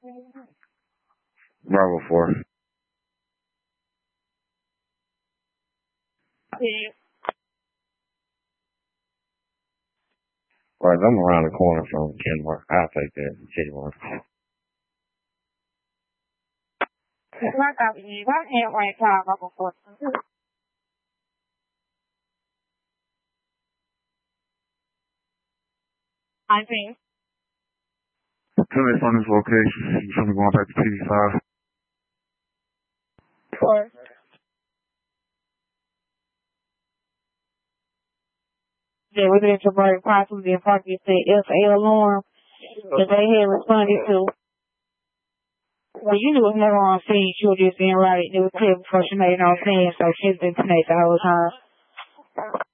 Bravo 4. Yeah. Right, I'm around the corner from Kenmore. I'll take that. Kenmore. Why can't wait time Bravo 4? I think. Police on this location. You're going to go back to PD5. 4. Yeah, residential murder possibly in Parkview State SA alarm that they had responded to. Well, you knew it was never on scene. She was just being right. It was clear before she made it on scene, so she's been connected the whole time.